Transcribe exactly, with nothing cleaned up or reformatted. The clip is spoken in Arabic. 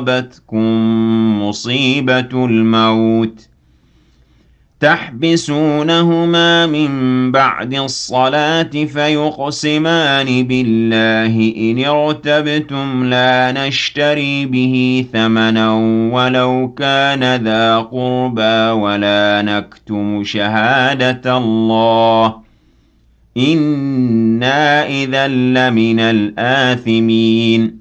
أصابتكم مصيبة الموت تحبسونهما من بعد الصلاة فيقسمان بالله إن ارتبتم لا نشتري به ثمنا ولو كان ذا قربى ولا نكتم شهادة الله إنا إذا لمن الآثمين